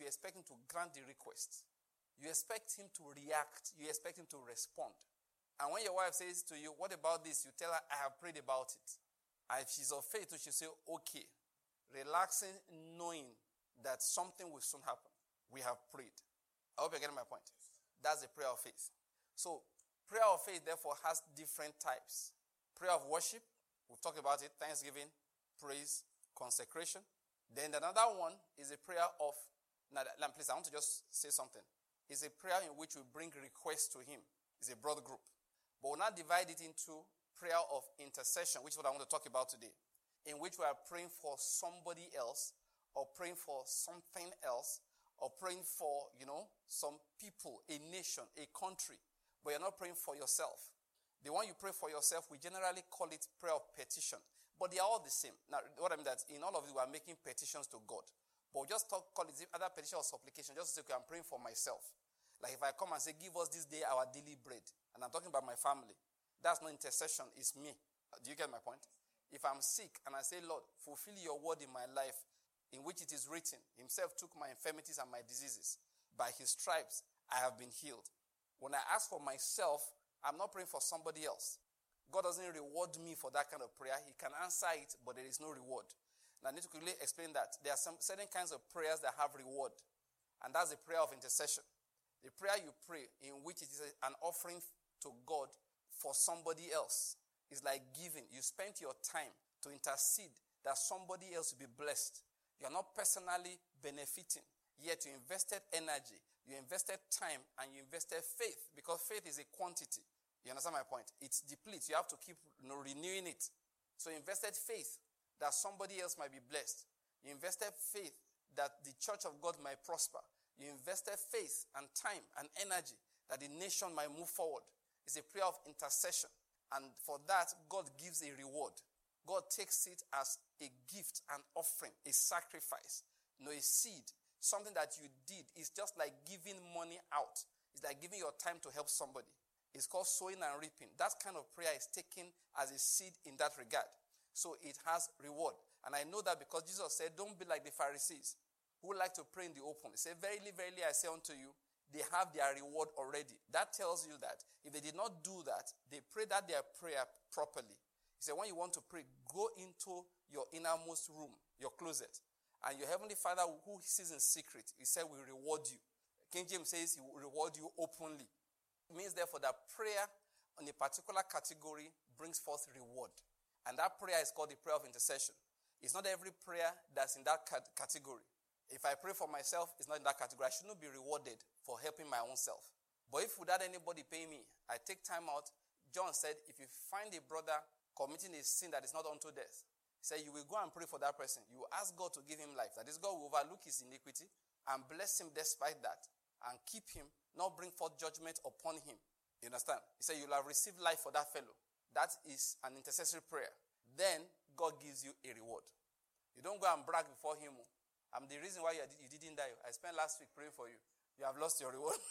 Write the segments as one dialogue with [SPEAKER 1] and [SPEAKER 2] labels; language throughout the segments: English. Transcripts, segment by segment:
[SPEAKER 1] you expect him to grant the request. You expect him to react. You expect him to respond. And when your wife says to you, what about this? You tell her, I have prayed about it. And if she's of faith, she'll say, okay. Relaxing, knowing that something will soon happen. We have prayed. I hope you're getting my point. That's the prayer of faith. So, prayer of faith, therefore, has different types. Prayer of worship, we've talked about it, thanksgiving, praise, consecration. Then another one is a prayer of, now please, I want to just say something. It's a prayer in which we bring requests to him. It's a broad group. But we'll not divide it into prayer of intercession, which is what I want to talk about today, in which we are praying for somebody else, or praying for something else, or praying for, some people, a nation, a country, but you're not praying for yourself. The one you pray for yourself, we generally call it prayer of petition, but they are all the same. Now, what I mean that in all of it, we are making petitions to God, but we just call it other petition or supplication, just to say, okay, I'm praying for myself. Like if I come and say, give us this day our daily bread, and I'm talking about my family, that's not intercession, it's me. Do you get my point? If I'm sick and I say, Lord, fulfill your word in my life, in which it is written, himself took my infirmities and my diseases. By his stripes, I have been healed. When I ask for myself, I'm not praying for somebody else. God doesn't reward me for that kind of prayer. He can answer it, but there is no reward. Now, I need to quickly explain that. There are some certain kinds of prayers that have reward. And that's the prayer of intercession. The prayer you pray in which it is an offering to God for somebody else. It's like giving. You spent your time to intercede that somebody else will be blessed. You are not personally benefiting, yet you invested energy, you invested time, and you invested faith, because faith is a quantity. You understand my point? It depletes. You have to keep renewing it. So you invested faith that somebody else might be blessed. You invested faith that the church of God might prosper. You invested faith and time and energy that the nation might move forward. It's a prayer of intercession. And for that, God gives a reward. God takes it as a gift, an offering, a sacrifice, a seed, something that you did. It's just like giving money out. It's like giving your time to help somebody. It's called sowing and reaping. That kind of prayer is taken as a seed in that regard. So it has reward. And I know that because Jesus said, don't be like the Pharisees who like to pray in the open. He said, verily, verily, I say unto you, they have their reward already. That tells you that if they did not do that, they prayed that their prayer properly. He said, when you want to pray, go into your innermost room, your closet, and your heavenly Father who sees in secret, he said, will reward you. King James says he will reward you openly. It means, therefore, that prayer on a particular category brings forth reward. And that prayer is called the prayer of intercession. It's not every prayer that's in that category. If I pray for myself, it's not in that category. I should not be rewarded for helping my own self. But if without anybody paying me, I take time out. John said, if you find a brother committing a sin that is not unto death, he said, you will go and pray for that person. You will ask God to give him life. That is, God will overlook his iniquity and bless him despite that, and keep him, not bring forth judgment upon him. You understand? He said, you will have received life for that fellow. That is an intercessory prayer. Then God gives you a reward. You don't go and brag before him. I'm the reason why you didn't die. I spent last week praying for you. You have lost your reward.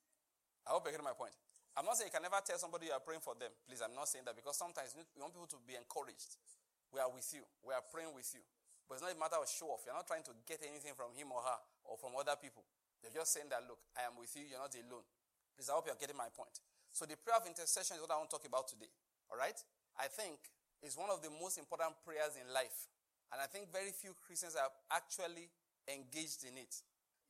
[SPEAKER 1] I hope you get my point. I'm not saying you can never tell somebody you are praying for them. Please, I'm not saying that, because sometimes we want people to be encouraged. We are with you. We are praying with you. But it's not a matter of show off. You're not trying to get anything from him or her or from other people. They're just saying that, look, I am with you. You're not alone. Please, I hope you're getting my point. So the prayer of intercession is what I want to talk about today. All right? I think it's one of the most important prayers in life. And I think very few Christians are actually engaged in it.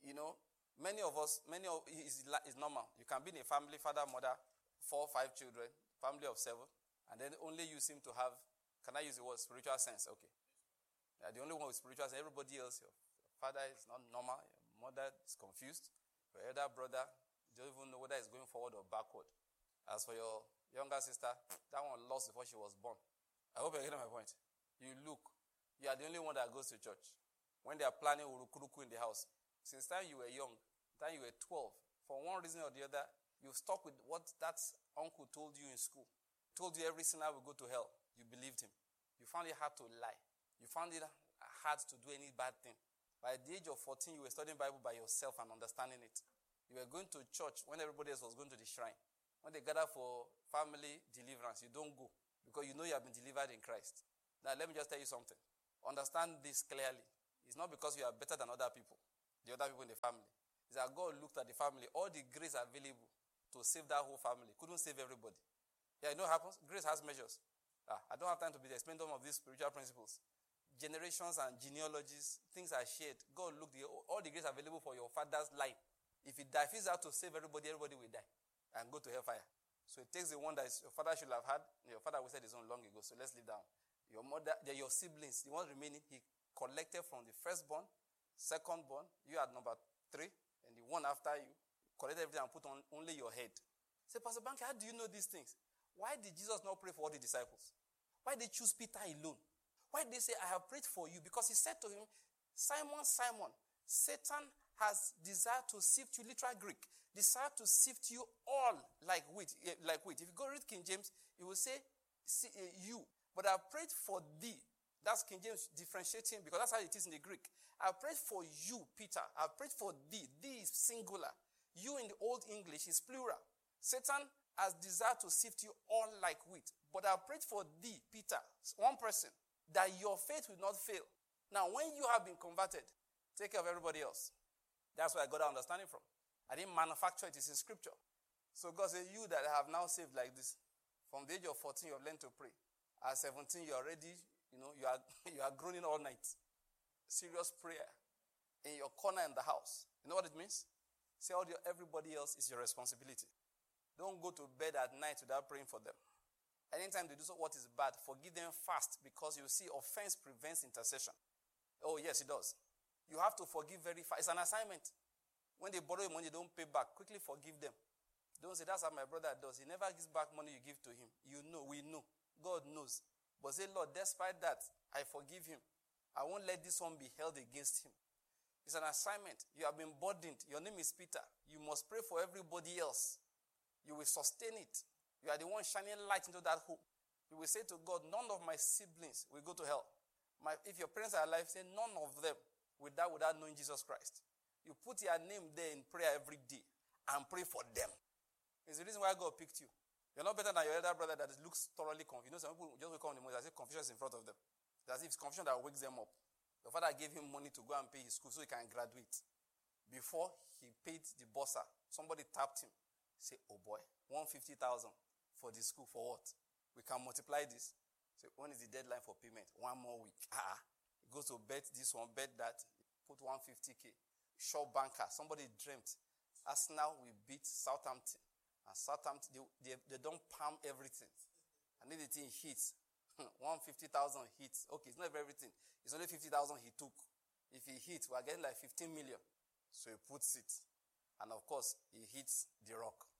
[SPEAKER 1] Many of us, it's normal. You can be in a family, father, mother, 4 or 5 children, family of 7, and then only you seem to have, can I use the word spiritual sense? Okay. You're the only one with spiritual sense. Everybody else, your father is not normal, your mother is confused, your elder brother, you don't even know whether it's going forward or backward. As for your younger sister, that one lost before she was born. I hope you're getting my point. You are the only one that goes to church. When they are planning urukuruku in the house, since the time you were young, time you were 12, for one reason or the other, you've stuck with what that uncle told you in school. Told you every sinner will go to hell. You believed him. You found it hard to lie. You found it hard to do any bad thing. By the age of 14, you were studying Bible by yourself and understanding it. You were going to church when everybody else was going to the shrine. When they gather for family deliverance, you don't go because you know you have been delivered in Christ. Now, let me just tell you something. Understand this clearly. It's not because you are better than other people. the other people in the family. Is that God looked at the family, all the grace available to save that whole family. Couldn't save everybody. Yeah, you know what happens? Grace has measures. I don't have time to explain some of these spiritual principles. Generations and genealogies, things are shared. God looked at all the grace available for your father's life. If he diffuses out to save everybody, everybody will die and go to hellfire. So it takes the one that your father should have had. Your father will say his own long ago, so let's leave down. Your mother, your siblings, the ones remaining, he collected from the firstborn, secondborn, you had number 3, and the one after you, collected everything and put on only your head. Say, Pastor Banky, how do you know these things? Why did Jesus not pray for all the disciples? Why did they choose Peter alone? Why did they say, I have prayed for you? Because he said to him, Simon, Simon, Satan has desired to sift you, literal Greek, desired to sift you all like wheat. If you go read King James, it will say, you. But I have prayed for thee. That's King James differentiating because that's how it is in the Greek. I have prayed for you, Peter. I have prayed for thee. Thee is singular. You in the Old English is plural. Satan has desired to sift you all like wheat. But I have prayed for thee, Peter, one person, that your faith will not fail. Now, when you have been converted, take care of everybody else. That's where I got that understanding from. I didn't manufacture it. It's in scripture. So God said, you that have now saved like this, from the age of 14, you have learned to pray. At 17, you are ready, you are groaning all night. Serious prayer in your corner in the house. You know what it means? Say everybody else is your responsibility. Don't go to bed at night without praying for them. Anytime they do what is bad, forgive them fast because you see offense prevents intercession. Oh, yes, it does. You have to forgive very fast. It's an assignment. When they borrow your money, don't pay back. Quickly forgive them. Don't say, that's how my brother does. He never gives back money you give to him. You know, we know. God knows. But say, Lord, despite that, I forgive him. I won't let this one be held against him. It's an assignment. You have been burdened. Your name is Peter. You must pray for everybody else. You will sustain it. You are the one shining light into that hope. You will say to God, none of my siblings will go to hell. If your parents are alive, say none of them will die without knowing Jesus Christ. You put your name there in prayer every day and pray for them. It's the reason why God picked you. You're not better than your elder brother that looks thoroughly confused. You know, some people just wake up in the morning as if confusion is in front of them. It's as if it's confusion that wakes them up. Your father gave him money to go and pay his school so he can graduate. Before he paid the bursar, somebody tapped him. Say, oh boy, 150,000 for the school, for what? We can multiply this. Say, when is the deadline for payment? 1 more week. He goes to bet this one, bet that, put 150K. Short banker, somebody dreamt. Arsenal will beat Southampton. And Southampton, they don't palm everything. And if the thing hits, 150,000 hits. Okay, it's not everything. It's only 50,000 he took. If he hits, we're getting like 15 million. So he puts it. And of course, he hits the rock.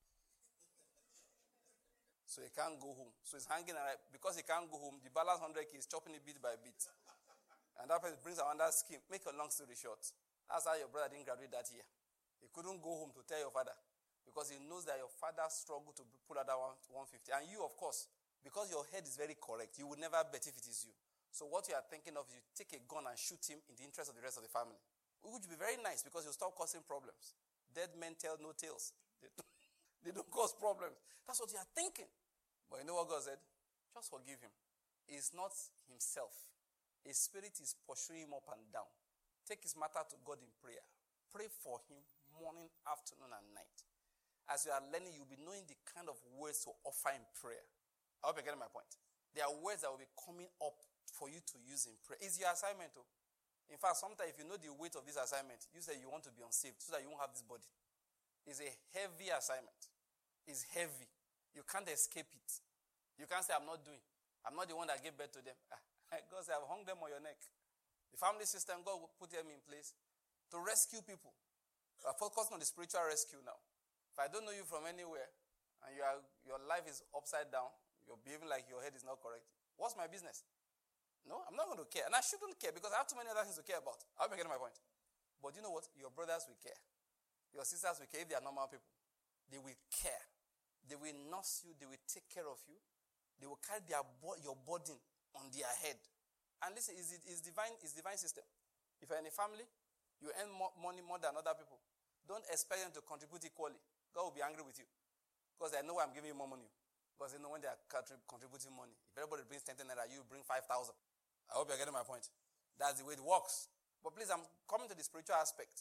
[SPEAKER 1] So he can't go home. So he's hanging around. Because he can't go home, the balance 100K is chopping it bit by bit. And that person brings another scheme. Make a long story short. That's how your brother didn't graduate that year. He couldn't go home to tell your father. Because he knows that your father struggled to pull out that 150. And you, of course, because your head is very correct, you would never bet if it is you. So what you are thinking of is you take a gun and shoot him in the interest of the rest of the family. Which would be very nice because you'll stop causing problems. Dead men tell no tales. They don't cause problems. That's what you are thinking. But you know what God said? Just forgive him. He's not himself. His spirit is pursuing him up and down. Take his matter to God in prayer. Pray for him morning, afternoon, and night. As you are learning, you'll be knowing the kind of words to offer in prayer. I hope you're getting my point. There are words that will be coming up for you to use in prayer. It's your assignment, too. In fact, sometimes if you know the weight of this assignment, you say you want to be unsaved so that you won't have this body. It's a heavy assignment. It's heavy. You can't escape it. You can't say, I'm not doing. I'm not the one that gave birth to them. God said, I've hung them on your neck. The family system, God will put them in place to rescue people. We're focusing on the spiritual rescue now. If I don't know you from anywhere, and your life is upside down, you're behaving like your head is not correct, what's my business? No, I'm not going to care. And I shouldn't care because I have too many other things to care about. I hope you're getting my point. But you know what? Your brothers will care. Your sisters will care if they are normal people. They will care. They will nurse you. They will take care of you. They will carry your burden on their head. And listen, it's divine system. If you're in a family, you earn money more than other people. Don't expect them to contribute equally. God will be angry with you. Because they know I'm giving you more money. Because they know when they are contributing money. If everybody brings 10 naira, you bring 5,000. I hope you're getting my point. That's the way it works. But please, I'm coming to the spiritual aspect.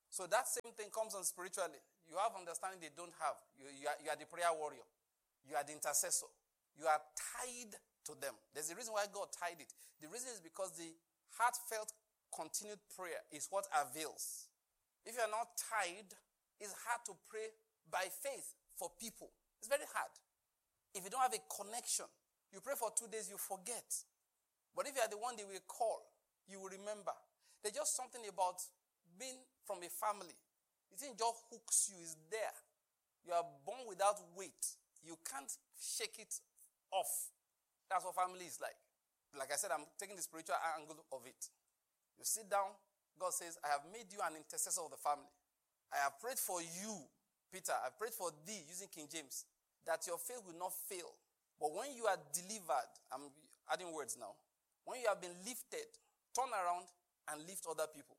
[SPEAKER 1] So that same thing comes on spiritually. You have understanding they don't have. You are the prayer warrior. You are the intercessor. You are tied to them. There's a reason why God tied it. The reason is because the heartfelt continued prayer is what avails. If you are not tied, it's hard to pray by faith for people. It's very hard. If you don't have a connection, you pray for 2 days, you forget. But if you are the one they will call, you will remember. There's just something about being from a family. The thing just hooks you, is there. You are born without weight. You can't shake it off. That's what family is like. Like I said, I'm taking the spiritual angle of it. You sit down, God says, I have made you an intercessor of the family. I have prayed for you, Peter. I prayed for thee, using King James, that your faith will not fail. But when you are delivered, I'm adding words now. When you have been lifted, turn around and lift other people.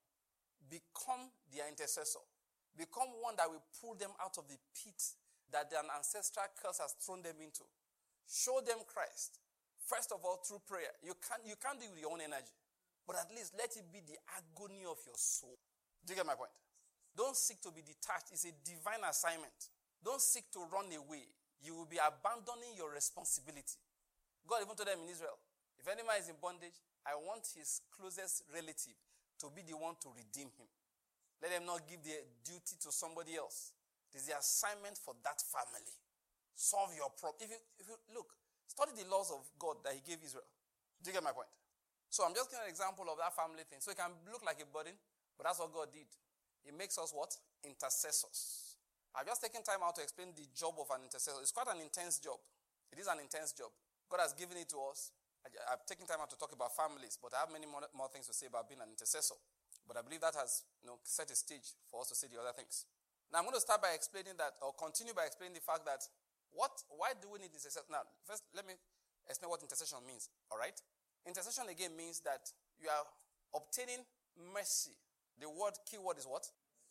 [SPEAKER 1] Become their intercessor. Become one that will pull them out of the pit that an ancestral curse has thrown them into. Show them Christ. First of all, through prayer. You can't do it with your own energy. But at least let it be the agony of your soul. Do you get my point? Don't seek to be detached. It's a divine assignment. Don't seek to run away. You will be abandoning your responsibility. God even told them in Israel, if any man is in bondage, I want his closest relative to be the one to redeem him. Let them not give their duty to somebody else. It is the assignment for that family. Solve your problem. If you look, study the laws of God that he gave Israel. Do you get my point? So I'm just giving an example of that family thing. So it can look like a burden, but that's what God did. He makes us what? Intercessors. I've just taken time out to explain the job of an intercessor. It's quite an intense job. It is an intense job. God has given it to us. I've taken time out to talk about families, but I have many more things to say about being an intercessor. But I believe that has set a stage for us to say the other things. Now I'm going to start by explaining that, or continue by explaining the fact that why do we need intercession? Now, first let me explain what intercession means. All right? Intercession again means that you are obtaining mercy. The key word is what?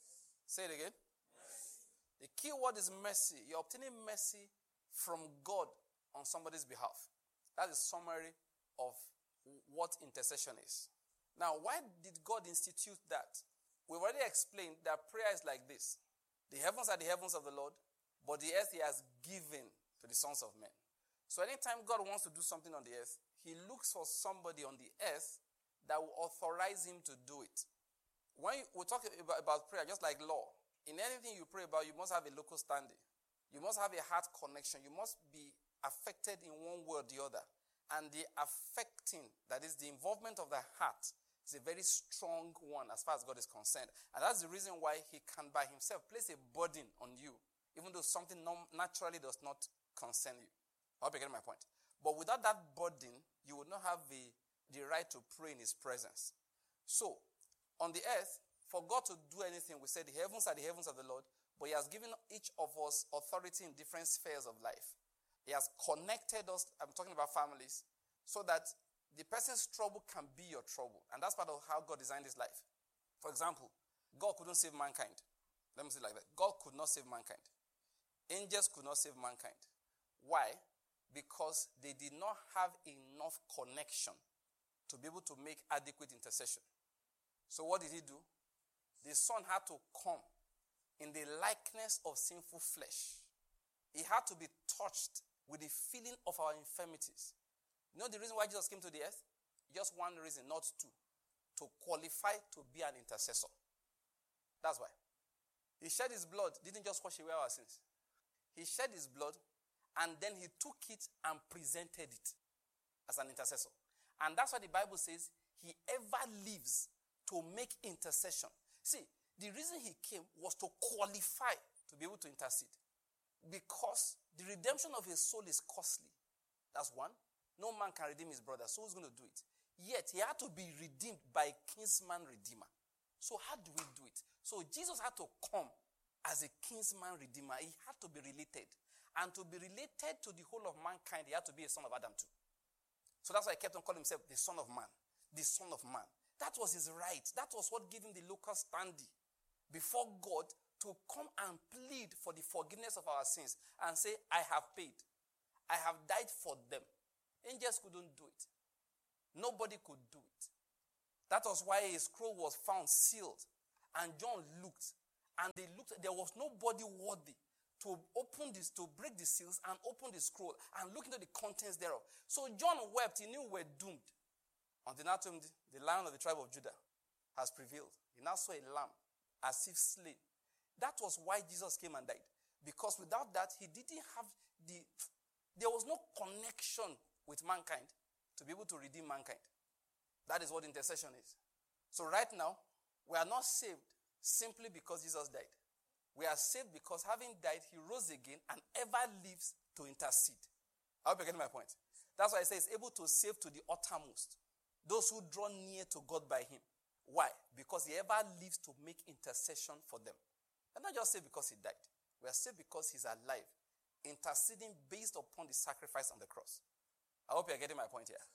[SPEAKER 1] Say it again. Mercy. The key word is mercy. You're obtaining mercy from God on somebody's behalf. That's a summary of what intercession is. Now, why did God institute that? We've already explained that prayer is like this. The heavens are the heavens of the Lord, but the earth he has given to the sons of men. So anytime God wants to do something on the earth, he looks for somebody on the earth that will authorize him to do it. When we talk about prayer, just like law, in anything you pray about, you must have a local standing. You must have a heart connection. You must be affected in one way or the other. And the affecting, that is the involvement of the heart, is a very strong one as far as God is concerned. And that's the reason why he can by himself place a burden on you, even though something naturally does not concern you. I hope you get my point. But without that burden, you would not have the right to pray in his presence. So, on the earth, for God to do anything, we say the heavens are the heavens of the Lord, but he has given each of us authority in different spheres of life. He has connected us, I'm talking about families, so that the person's trouble can be your trouble. And that's part of how God designed his life. For example, God couldn't save mankind. Let me say it like that. God could not save mankind. Angels could not save mankind. Why? Because they did not have enough connection to be able to make adequate intercession. So what did he do? The Son had to come in the likeness of sinful flesh. He had to be touched with the feeling of our infirmities. You know the reason why Jesus came to the earth? Just one reason, not two. To qualify to be an intercessor. That's why. He shed his blood, didn't just wash away our sins. He shed his blood, and then he took it and presented it as an intercessor. And that's why the Bible says he ever lives to make intercession. See, the reason he came was to qualify to be able to intercede. Because the redemption of his soul is costly. That's one. No man can redeem his brother, so who's going to do it? Yet he had to be redeemed by a kinsman redeemer. So how do we do it? So Jesus had to come as a kinsman redeemer. He had to be related. And to be related to the whole of mankind, he had to be a son of Adam too. So that's why he kept on calling himself the Son of Man. The Son of Man. That was his right. That was what gave him the local standing before God to come and plead for the forgiveness of our sins and say, I have paid. I have died for them. Angels couldn't do it. Nobody could do it. That was why a scroll was found sealed And John looked, and they looked, there was nobody worthy to open this, to break the seals and open the scroll and look into the contents thereof. So John wept, he knew we were doomed. Until now, the Lion of the tribe of Judah has prevailed. He now saw a lamb as if slain. That was why Jesus came and died. Because without that, he didn't have there was no connection with mankind to be able to redeem mankind. That is what intercession is. So right now, we are not saved simply because Jesus died. We are saved because having died, he rose again and ever lives to intercede. I hope you're getting my point. That's why I say it's able to save to the uttermost those who draw near to God by him. Why? Because he ever lives to make intercession for them. And not just saved because he died. We are saved because he's alive, interceding based upon the sacrifice on the cross. I hope you're getting my point here.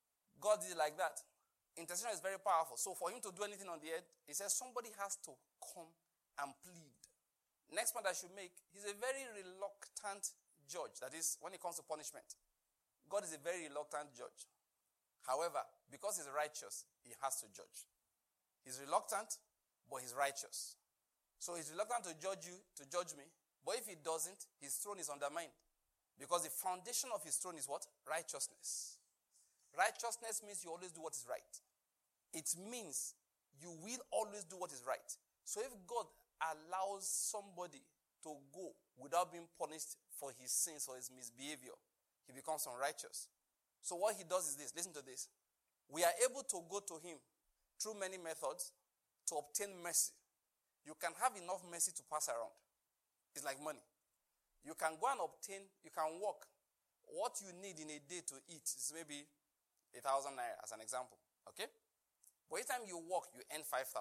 [SPEAKER 1] God did it like that. Intercession is very powerful. So for him to do anything on the earth, he says somebody has to come and plead. Next point I should make, he's a very reluctant judge. That is, when it comes to punishment. God is a very reluctant judge. However, because he's righteous, he has to judge. He's reluctant, but he's righteous. So he's reluctant to judge you, to judge me. But if he doesn't, his throne is undermined. Because the foundation of his throne is what? Righteousness. Righteousness means you always do what is right. It means you will always do what is right. So if God allows somebody to go without being punished for his sins or his misbehavior, he becomes unrighteous. So what he does is this. Listen to this. We are able to go to him through many methods to obtain mercy. You can have enough mercy to pass around. It's like money. You can go and obtain, you can work. What you need in a day to eat is maybe 1,000 naira as an example. Okay? But each time you work, you earn 5,000.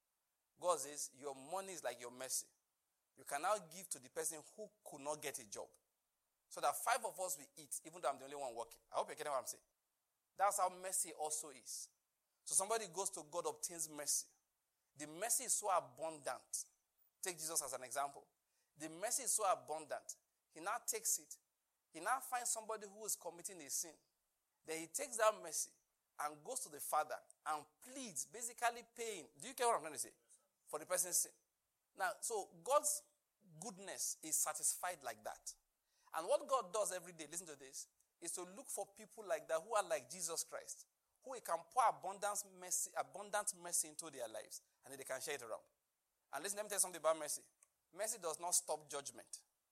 [SPEAKER 1] God says, your money is like your mercy. You can now give to the person who could not get a job. So that 5 of us will eat, even though I'm the only one working. I hope you're getting what I'm saying. That's how mercy also is. So somebody goes to God, obtains mercy. The mercy is so abundant. Take Jesus as an example. The mercy is so abundant. He now takes it. He now finds somebody who is committing a sin. Then he takes that mercy and goes to the Father and pleads, basically paying. Do you get what I'm trying to say? For the person's sin. Now, so God's goodness is satisfied like that. And what God does every day, listen to this, is to look for people like that who are like Jesus Christ, who he can pour abundant mercy into their lives, and then they can share it around. And listen, let me tell you something about mercy. Mercy does not stop judgment.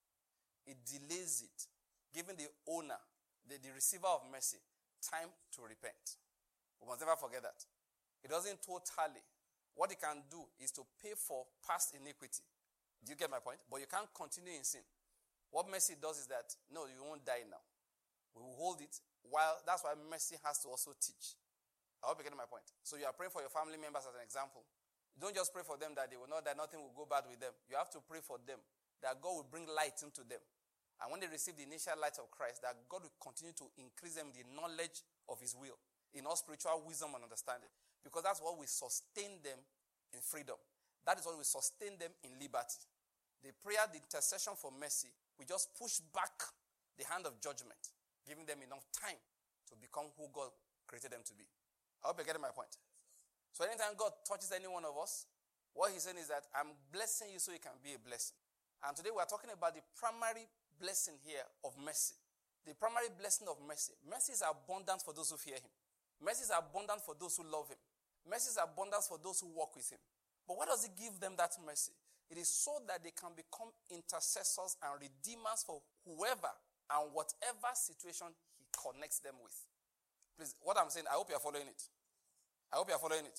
[SPEAKER 1] It delays it, giving the owner, the receiver of mercy, time to repent. We must never forget that. It doesn't totally. What it can do is to pay for past iniquity. Do you get my point? But you can't continue in sin. What mercy does is that, no, you won't die now. We will hold it while, that's why mercy has to also teach. I hope you're getting my point. So you are praying for your family members as an example. You don't just pray for them that they will know that nothing will go bad with them. You have to pray for them that God will bring light into them. And when they receive the initial light of Christ, that God will continue to increase them in the knowledge of his will, in all spiritual wisdom and understanding. Because that's what will sustain them in freedom. That is what will sustain them in liberty. The prayer, the intercession for mercy, we just push back the hand of judgment, giving them enough time to become who God created them to be. I hope you're getting my point. So anytime God touches any one of us, what he's saying is that I'm blessing you so you can be a blessing. And today we're talking about the primary blessing here of mercy. The primary blessing of mercy. Mercy is abundant for those who fear him. Mercy is abundant for those who love him. Mercy is abundant for those who walk with him. But why does he give them that mercy? It is so that they can become intercessors and redeemers for whoever and whatever situation he connects them with. Please, what I'm saying, I hope you're following it. I hope you're following it.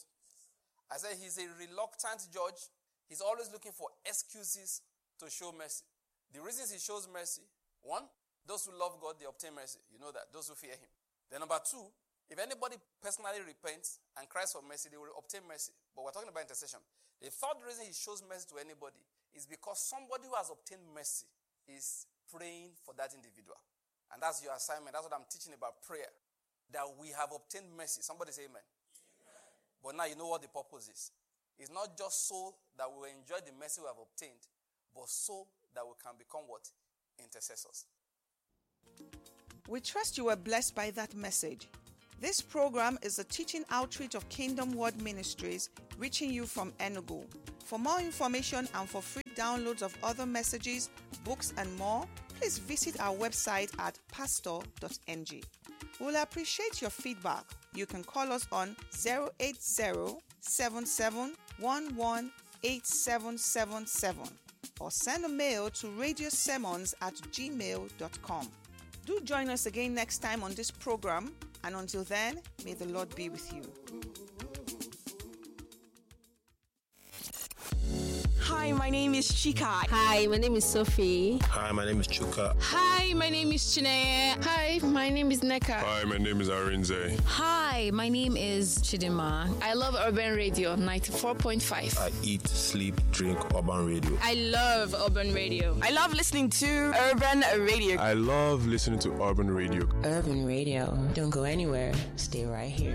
[SPEAKER 1] I say he's a reluctant judge. He's always looking for excuses to show mercy. The reasons he shows mercy, one, those who love God, they obtain mercy. You know that. Those who fear him. Then number two, if anybody personally repents and cries for mercy, they will obtain mercy. But we're talking about intercession. The third reason he shows mercy to anybody is because somebody who has obtained mercy is praying for that individual. And that's your assignment. That's what I'm teaching about prayer. That we have obtained mercy. Somebody say amen. But now you know what the purpose is. It's not just so that we will enjoy the mercy we have obtained, but so that we can become what? Intercessors.
[SPEAKER 2] We trust you were blessed by that message. This program is a teaching outreach of Kingdom Word Ministries, reaching you from Enugu. For more information and for free downloads of other messages, books, and more, please visit our website at pastor.ng. We'll appreciate your feedback. You can call us on 080-7711-8777 or send a mail to radiosermons@gmail.com. Do join us again next time on this program, and until then, may the Lord be with you.
[SPEAKER 3] Hi, my name is Chika.
[SPEAKER 4] Hi, my name is Sophie.
[SPEAKER 5] Hi, my name is Chuka.
[SPEAKER 6] Hi, my name is Chineye.
[SPEAKER 7] Hi, my name is Neka.
[SPEAKER 8] Hi, my name is Arinze.
[SPEAKER 9] Hi, my name is Chidima.
[SPEAKER 7] I love Urban Radio 94.5.
[SPEAKER 5] I eat, sleep, drink Urban Radio.
[SPEAKER 6] I love Urban Radio.
[SPEAKER 3] I love listening to Urban Radio.
[SPEAKER 8] I love listening to Urban Radio.
[SPEAKER 10] Urban Radio. Don't go anywhere. Stay right here.